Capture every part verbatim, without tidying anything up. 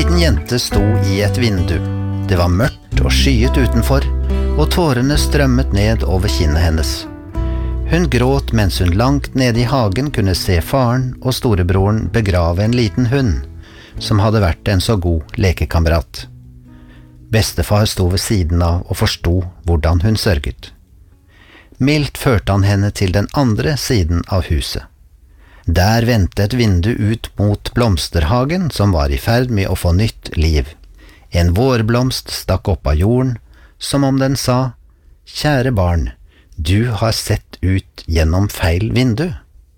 liten jente sto i et vindu. Det var mørkt og skyet utenfor, og tårene strømmet ned over kinnet hennes. Hun gråt mens hun langt nede i hagen kunne se faren og storebroren begrave en liten hund, som hadde vært en så god lekekamerat. Bestefar sto ved siden av og forsto hvordan hun sørget. Mildt førte han henne til den andre siden av huset. Der vendte et vindu ut mot blomsterhagen som var i ferd med å få nytt liv. En vårblomst stakk opp av jorden, som om den sa, «Kjære barn, du har sett ut gjennom feil vindu.»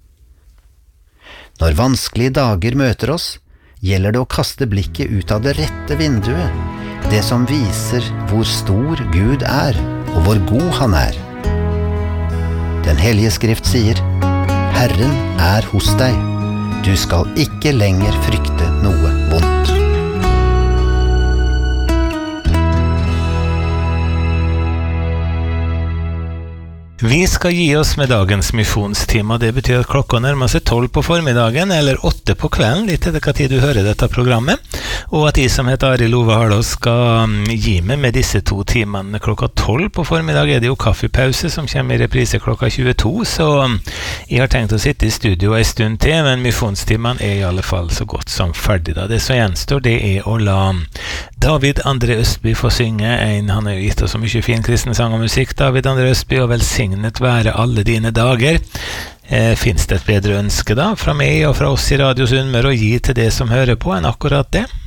Når vanskelige dager møter oss, gjelder det å kaste blikket ut av det rette vinduet, det som viser hvor stor Gud er, og hvor god han er. Den hellige skrift sier, «Herren er hos deg, du skal ikke lenger frykte noe vondt.» Vi skal gi oss med dagens misjonstime, det betyr at klokka nærmer seg tolv på formiddagen, eller åtte på kvelden, litt etter hva tid du hører dette programmet, og at de som heter Arild Ove Harlås skal gi meg med disse to timene. Klokka tolv på formiddag er det jo kaffepause som kommer i reprise klokka tjueto, så jeg har tenkt å sitte i studio en stund til, men misjonstimen er i alle fall så godt som ferdig da. Det som gjenstår, det er å la David André Østby få synge en, han har jo gitt oss så mye fin kristen sang og musikk, David André Østby, og velsignet være alle dine dager. Eh, finnes det et bedre ønske da, fra meg og fra oss i Radio Sunnmøre å gi til det som hører på enn akkurat det?